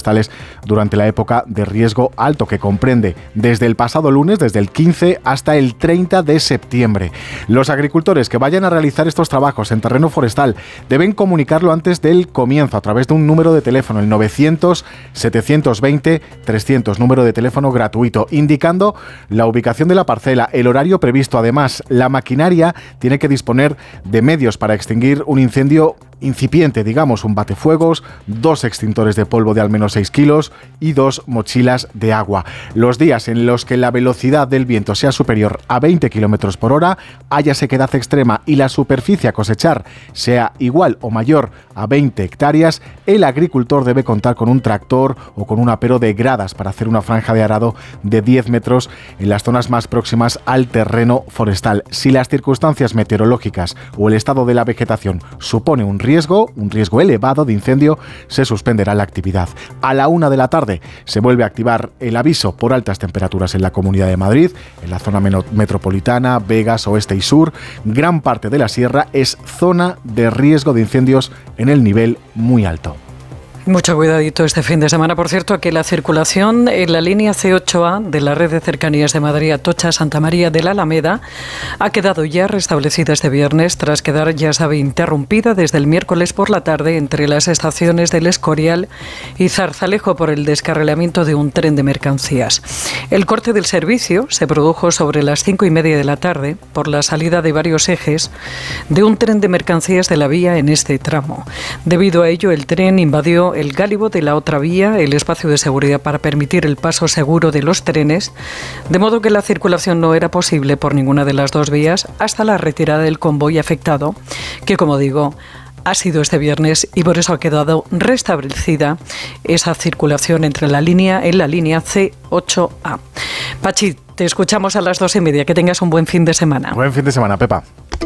forestales durante la época de riesgo alto, que comprende desde el pasado lunes, desde el 15 hasta el 30 de septiembre. Los agricultores que vayan a realizar estos trabajos en terreno forestal deben comunicarlo antes del comienzo a través de un número de teléfono, el 900-720-300, número de teléfono gratuito, indicando la ubicación de la parcela, el horario previsto. Además, la maquinaria tiene que disponer de medios para extinguir un incendio incipiente, digamos, un batefuegos, 2 extintores de polvo de al menos 6 kilos y 2 mochilas de agua. Los días en los que la velocidad del viento sea superior a 20 kilómetros por hora, haya sequedad extrema y la superficie a cosechar sea igual o mayor a 20 hectáreas, el agricultor debe contar con un tractor o con un apero de gradas para hacer una franja de arado de 10 metros en las zonas más próximas al terreno forestal. Si las circunstancias meteorológicas o el estado de la vegetación supone un riesgo elevado de incendio, se suspenderá la actividad. A la 1 de la tarde se vuelve a activar el aviso por altas temperaturas en la Comunidad de Madrid, en la zona metropolitana, Vegas, oeste y sur. Gran parte de la sierra es zona de riesgo de incendios en el nivel muy alto. Mucho cuidadito este fin de semana. Por cierto, que la circulación en la línea C8A de la red de cercanías de Madrid, Atocha-Santa María de la Alameda, ha quedado ya restablecida este viernes, tras quedar, ya sabe, interrumpida desde el miércoles por la tarde entre las estaciones del Escorial y Zarzalejo por el descarrilamiento de un tren de mercancías. El corte del servicio se produjo sobre las 5:30 de la tarde por la salida de varios ejes de un tren de mercancías de la vía en este tramo. Debido a ello, el tren invadió el gálibo de la otra vía, el espacio de seguridad para permitir el paso seguro de los trenes, de modo que la circulación no era posible por ninguna de las dos vías hasta la retirada del convoy afectado, que, como digo, ha sido este viernes, y por eso ha quedado restablecida esa circulación en la línea C8A. Pachi, te escuchamos a las 2:30. Que tengas un buen fin de semana. Buen fin de semana, Pepa.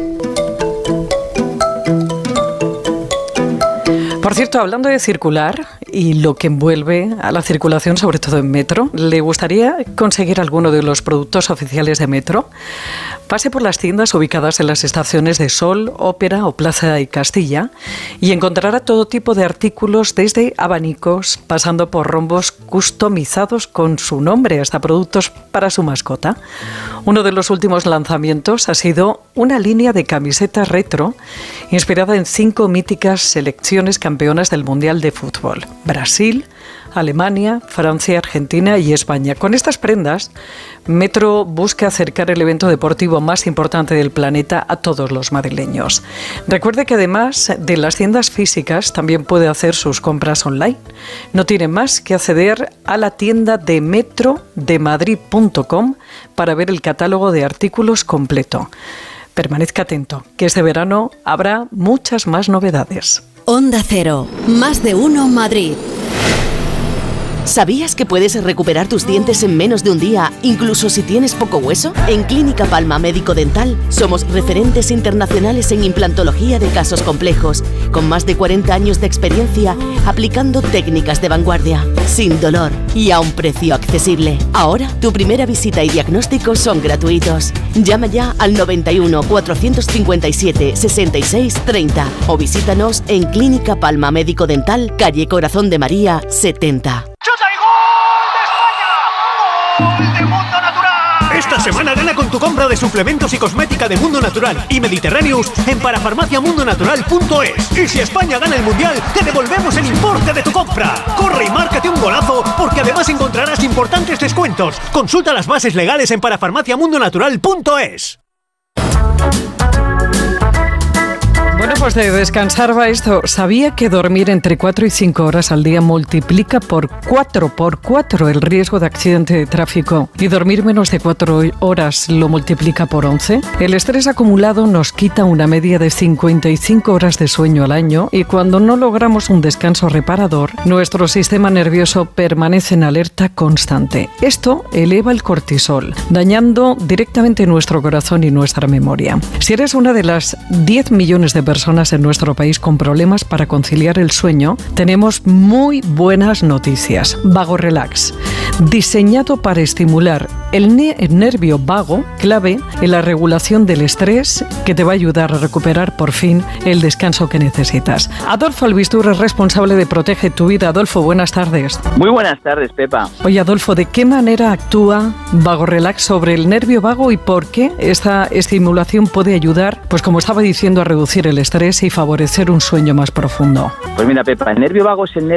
Por cierto, hablando de circular y lo que envuelve a la circulación, sobre todo en metro, ¿le gustaría conseguir alguno de los productos oficiales de Metro? Pase por las tiendas ubicadas en las estaciones de Sol, Ópera o Plaza de Castilla y encontrará todo tipo de artículos, desde abanicos, pasando por rombos customizados con su nombre, hasta productos para su mascota. Uno de los últimos lanzamientos ha sido una línea de camisetas retro inspirada en 5 míticas selecciones campeonas del Mundial de Fútbol: Brasil, Alemania, Francia, Argentina y España. Con estas prendas, Metro busca acercar el evento deportivo más importante del planeta a todos los madrileños. Recuerde que además de las tiendas físicas, también puede hacer sus compras online. No tiene más que acceder a la tienda de metrodemadrid.com para ver el catálogo de artículos completo. Permanezca atento, que este verano habrá muchas más novedades. Onda Cero, más de uno Madrid. ¿Sabías que puedes recuperar tus dientes en menos de un día, incluso si tienes poco hueso? En Clínica Palma Médico Dental somos referentes internacionales en implantología de casos complejos, con más de 40 años de experiencia aplicando técnicas de vanguardia, sin dolor y a un precio accesible. Ahora, tu primera visita y diagnóstico son gratuitos. Llama ya al 91 457 66 30 o visítanos en Clínica Palma Médico Dental, calle Corazón de María 70. Esta semana gana con tu compra de suplementos y cosmética de Mundo Natural y Mediterráneos en parafarmaciamundonatural.es. Y si España gana el Mundial, te devolvemos el importe de tu compra. Corre y márcate un golazo, porque además encontrarás importantes descuentos. Consulta las bases legales en parafarmaciamundonatural.es. Bueno, pues de descansar va esto. ¿Sabía que dormir entre 4 y 5 horas al día multiplica por 4 el riesgo de accidente de tráfico? Y dormir menos de 4 horas lo multiplica por 11. El estrés acumulado nos quita una media de 55 horas de sueño al año, y cuando no logramos un descanso reparador, nuestro sistema nervioso permanece en alerta constante. Esto eleva el cortisol, dañando directamente nuestro corazón y nuestra memoria. Si eres una de las 10 millones de personas en nuestro país con problemas para conciliar el sueño, tenemos muy buenas noticias. Vago Relax. diseñado para estimular el nervio vago, clave en la regulación del estrés, que te va a ayudar a recuperar por fin el descanso que necesitas. Adolfo Albistur es responsable de Protege tu Vida. Adolfo, buenas tardes. Muy buenas tardes, Pepa. Oye, Adolfo, ¿de qué manera actúa VagoRelax sobre el nervio vago y por qué esta estimulación puede ayudar, pues como estaba diciendo, a reducir el estrés y favorecer un sueño más profundo? Pues mira, Pepa, el nervio vago es el